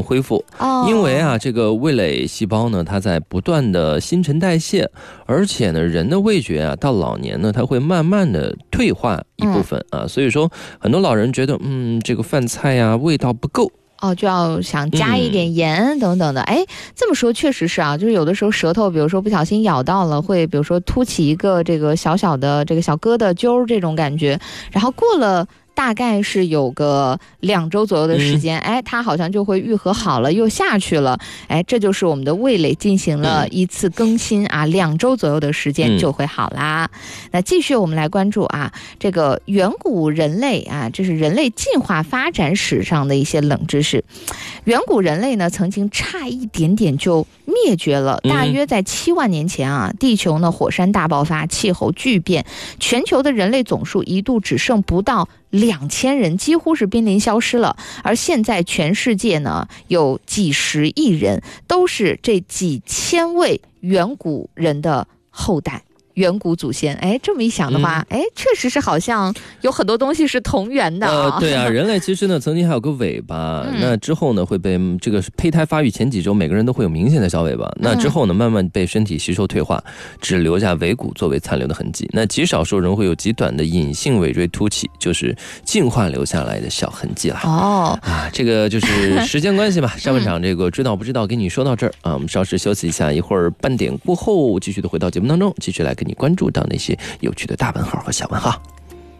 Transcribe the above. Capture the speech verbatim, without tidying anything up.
恢复。哦，因为啊，这个味蕾细胞呢，它在不断的新陈代谢，而且呢，人的味觉啊，到老年呢，它会慢慢的退化一部分、嗯、啊，所以说很多老人觉得，嗯，这个饭菜呀、啊、味道不够。 哦，就要想加一点盐等等的。哎、嗯，这么说确实是啊，就是有的时候舌头，比如说不小心咬到了，会比如说凸起一个这个小小的这个小疙瘩揪这种感觉，然后过了大概是有个两周左右的时间、嗯、哎，它好像就会愈合好了，又下去了。哎，这就是我们的味蕾进行了一次更新啊，嗯、两周左右的时间就会好啦。嗯、那继续我们来关注啊，这个远古人类啊，这是人类进化发展史上的一些冷知识。远古人类呢，曾经差一点点就灭绝了，大约在七万年前啊，地球呢火山大爆发，气候巨变，全球的人类总数一度只剩不到两千人，几乎是濒临消失了。而现在全世界呢有几十亿人，都是这几千位远古人的后代。远古祖先，哎，这么一想的话，哎、嗯，确实是好像有很多东西是同源的、啊。 呃，对啊，人类其实呢，曾经还有个尾巴，嗯、那之后呢，会被这个胚胎发育前几周，每个人都会有明显的小尾巴。那之后呢，慢慢被身体吸收退化，只留下尾骨作为残留的痕迹。那极少数人会有极短的隐性尾椎凸起，就是进化留下来的小痕迹了。哦，啊，这个就是时间关系吧。上半场这个知道不知道，给你说到这儿啊，我们稍事休息一下，一会儿半点过后继续的回到节目当中，继续来跟你关注到那些有趣的大问号和小问号。